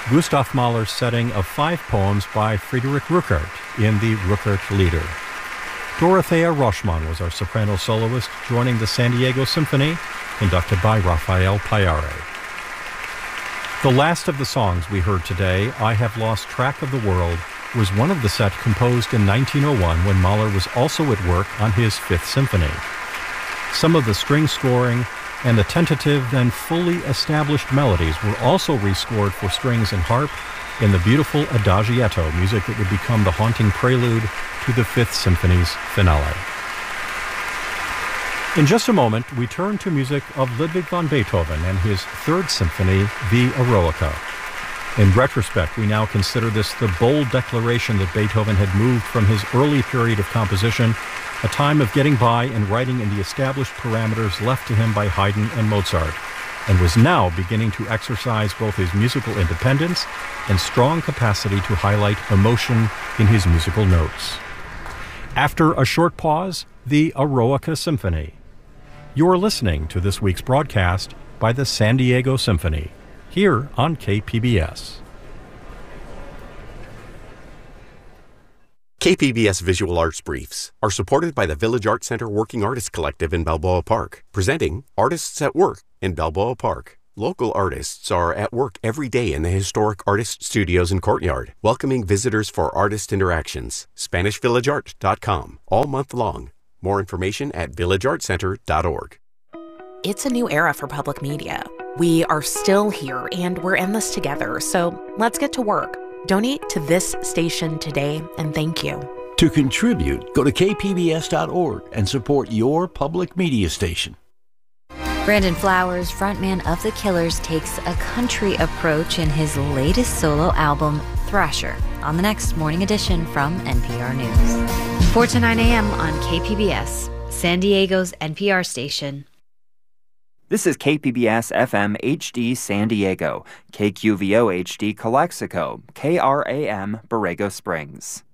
Gustav Mahler's setting of 5 poems by Friedrich Rückert in the Rückert Lieder. Dorothea Roschmann was our soprano soloist, joining the San Diego Symphony, conducted by Rafael Payare. The last of the songs we heard today, I Have Lost Track of the World, was one of the set composed in 1901 when Mahler was also at work on his Fifth Symphony. Some of the string scoring and the tentative, then fully established melodies were also rescored for strings and harp in the beautiful Adagietto, music that would become the haunting prelude to the Fifth Symphony's finale. In just a moment, we turn to music of Ludwig van Beethoven and his Third Symphony, the Eroica. In retrospect, we now consider this the bold declaration that Beethoven had moved from his early period of composition, a time of getting by and writing in the established parameters left to him by Haydn and Mozart, and was now beginning to exercise both his musical independence and strong capacity to highlight emotion in his musical notes. After a short pause, the Eroica Symphony. You're listening to this week's broadcast by the San Diego Symphony, here on KPBS. KPBS Visual Arts Briefs are supported by the Village Art Center Working Artists Collective in Balboa Park, presenting Artists at Work in Balboa Park. Local artists are at work every day in the historic artist studios and courtyard, welcoming visitors for artist interactions. SpanishVillageArt.com, all month long. More information at villageartcenter.org. It's a new era for public media. We are still here, and we're in this together, so let's get to work. Donate to this station today, and thank you. To contribute, go to kpbs.org and support your public media station. Brandon Flowers, frontman of The Killers, takes a country approach in his latest solo album, Thrasher, on the next Morning Edition from NPR News. 4 to 9 a.m. on KPBS, San Diego's NPR station. This is KPBS FM HD San Diego, KQVO HD Calexico, KRAM Borrego Springs.